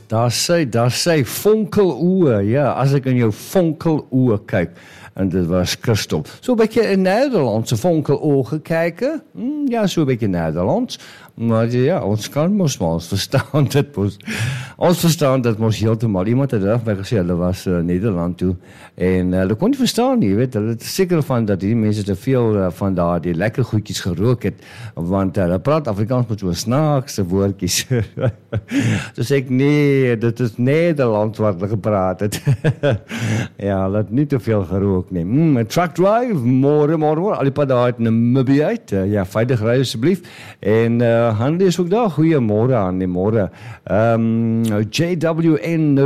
Daar sê fonkeloe, ja, as ek in jou fonkeloe kyk, en dit was Christel. So 'n bietjie in Nederlandse fonkeloe gekyken, ja, so 'n bietjie Nederlands, maar ja, ons kan mos maar, ons verstaan dit mos heeltemal. Iemand het reg my gesê, hulle was Nederland toe, en hulle kon nie verstaan nie, weet, hulle het seker van dat die mense te veel van daar die lekker goedjies gerook het, want hulle praat Afrikaans met so snaakse woordjies. So sê ek, nee, dit is Nederlands wat hulle gepraat het. Ja, hulle het nie te veel gerook nie. Truck drive, môre, al die pad daar uit Namibië uit, ja, veilig ry asseblief, en Hanlie is ook daar, goeiemôre aan die môre. JW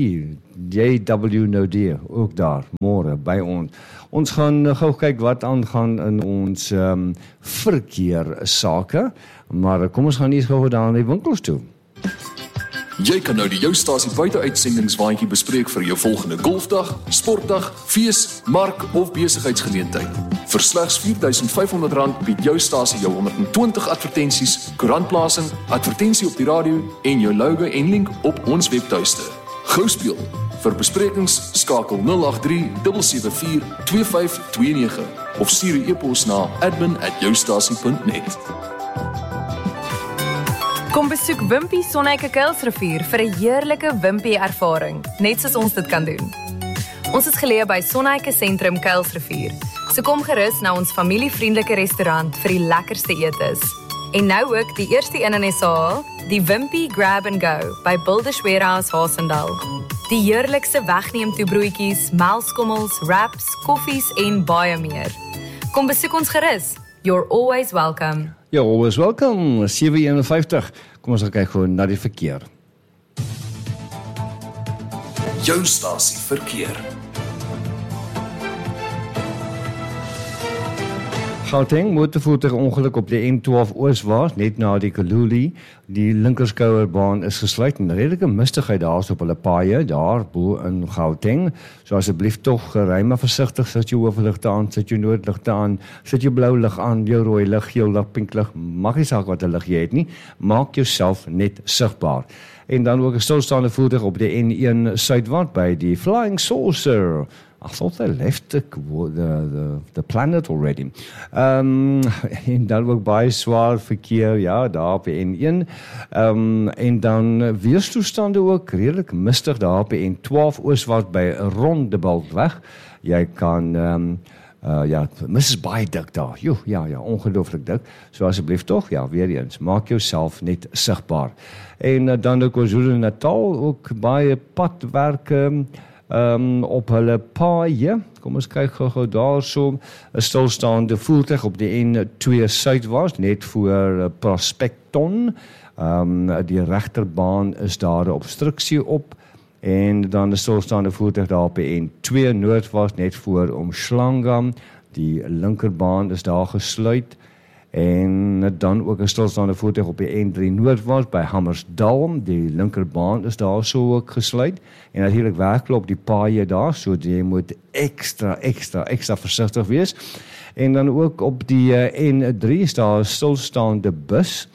Nodie, ook daar, môre, by ons. Ons gaan gou kyk wat aangaan in ons verkeersake, maar kom ons gaan eers gou daar in die winkels toe. Jy kan nou die Joustasie buite-uitsendingswaandjie bespreek vir jou volgende golfdag, sportdag, fees, mark of besigheidsgeleentheid. Vir slegs R4.500 bied Joustasie jou 120 advertensies, koerantplasing, advertensie op die radio en jou logo en link op ons webtuiste. Gou speel. Vir besprekings skakel 083 774 2529 of stuur 'n e-pos na admin@joustasie.net. Kom besoek Wimpy Sonneike Kuilsrivier vir 'n heerlike Wimpy ervaring, net soos ons dit kan doen. Ons is geleë by Sonneike Sentrum Kuilsrivier, so kom gerus na ons familievriendelike restaurant vir die lekkerste etes. En nou ook die eerste een in SA, die Wimpy Grab and Go by Builders Warehouse Haasendal. Die heerlikste wegneem toebroodjies, melkskommels, wraps, koffies en baie meer. Kom besoek ons gerus. You're always welcome. You're always welcome, 7:51. Kom ons kyk gou na die verkeer. Joustasie verkeer. Gauteng motorvoertuigongeluk op die N12 ooswaarts, net na die Kaluli. Die linkerskouerbaan is gesluit en redelike mistigheid daar op hulle paaie, daar bo in Gauteng. So asseblief tog ry maar versigtig, sit jou hoofligte aan, sit jou noordligte aan, sit jou blou lig aan, jou rooi lig, geel lig, pink lig, mag nie saak wat 'n lig jy het nie, maak jouself net sigbaar. En dan ook 'n stilstaande voertuig op die N1 suidwaarts by die Flying Saucer. I thought they left the planet already. En dan ook baie swaar verkeer, ja, daar op die N1. En dan weerstoestande ook redelik mistig daar op die N12 ooswaarts by Rondebultweg. Jy kan ja, Mrs. baie dik daar. Ja, ongelooflik dik. So asseblief tog, ja, weer eens, maak jouself net sigbaar. En dan ook KwaZulu-Natal, ook baie padwerke op hulle paaie. Kom ons kyk gou daar so 'n stilstaande voertuig op die N2 suidwaarts, net voor Prospecton. Die regterbaan is daar 'n obstruksie op. En dan 'n stilstaande voertuig daar op die N2 noordwaarts, net voor Umhlanga. Die linkerbaan is daar gesluit. En dan ook 'n stilstaande voertuig op die N3 noordwaarts by Hammersdal. Die linkerbaan is daar so ook gesluit. En natuurlik werklik op die paaie daar, so jy moet extra versigtig wees. En dan ook op die N3 is daar 'n stilstaande bus,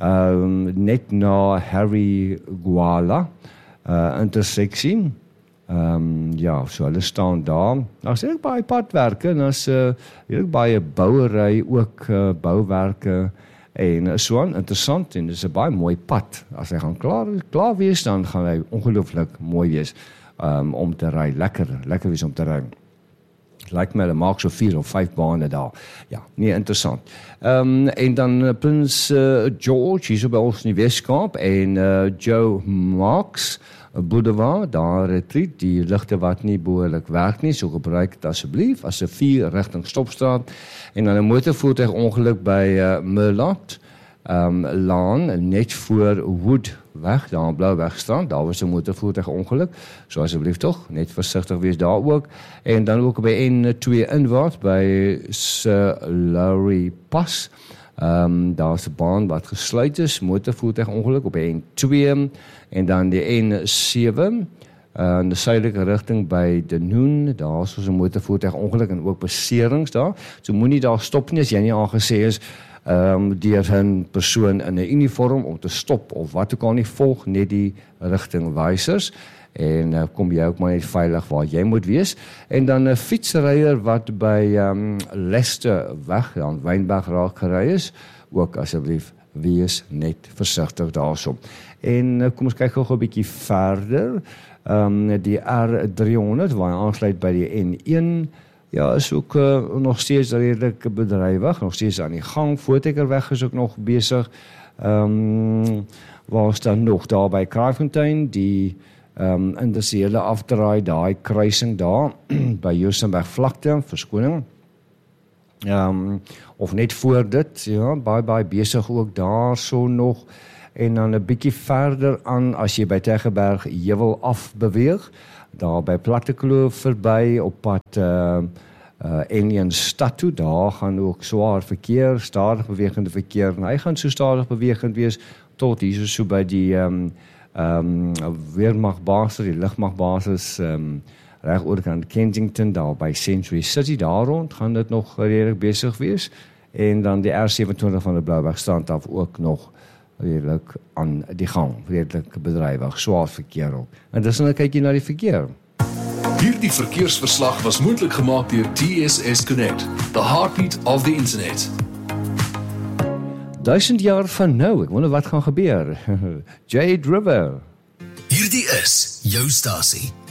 net na Harry Gwala interseksie. Ja, so hulle staan daar. Daar's ook baie padwerke en daar's baie bouery ook, bouwerke en so aan, interessant en dis 'n baie mooi pad. As hy gaan klaar wees, dan gaan hy ongelooflik mooi wees om te ry, lekker wees om te ry. Lyk my, hulle maak so 4 of 5 bane daar. Ja, nee, interessant. En dan Prins George, hier so by ons in die Weskaap, en Joe Marks Boulevard, daar retreat, die ligte wat nie behoorlik werk nie, so gebruik het asseblief as 'n 4 rigting stopstraat. En dan 'n motorvoertuig ongeluk by Merlot Laan, net voor Woodweg, daar Blouweg staan, daar was 'n motorvoertuig ongeluk, so asseblief tog, net versigtig wees daar ook. En dan ook by N2 inwaarts, by Sir Lowry Pass, daar's 'n baan wat gesluit is, motorvoertuig ongeluk op die N2, en dan die N7, in die suidelike rigting by Denoon, daar is 'n motorvoertuig ongeluk en ook beserings daar, so moenie daar stop nie as jy nie aangesê is, deur 'n persoon in 'n uniform om te stop of wat ook al nie, volg net die rigtingwysers en kom jy ook maar net veilig waar jy moet wees. En dan 'n fietsryer wat by Leicester weg aan Wynberg raak gery is, ook asseblief wees net versigtig daarso. En kom ons kyk gou 'n bietjie verder. Die R300 waar hy aansluit by die N1, ja, is ook nog steeds redelik bedrywig, nog steeds aan die gang. Voortekerweg is ook nog besig. Waar is dan nog daar by Kraaifontein, die industriële afdraai, daai kruising daar by Johannesburg vlakte, verskoning. Of net voor dit, ja, baie besig ook daar so nog. En dan 'n bietjie verder aan as jy by Tegeberg heuwel af beweeg, daar by Plattekloof verby op pad N1 stad toe, daar gaan ook swaar verkeer, stadig bewegende verkeer, en hy gaan so stadig bewegend wees tot hier so by die weermagbasis, die lugmagbasis reg oor kant Kensington, daar by Century City, daar rond gaan dit nog redelik besig wees, en dan die R27 van die Bloubergstrand af ook nog redelik aan die gang, redelik bedrywig, swaar verkeer ook. En dis nou kyk jy na die verkeer. Hierdie verkeersverslag was moontlik gemaak deur TSS Connect, the heartbeat of the internet. 1000 jaar van nou, ek wonder wat gaan gebeur. Jade River. Hierdie is jou stasie.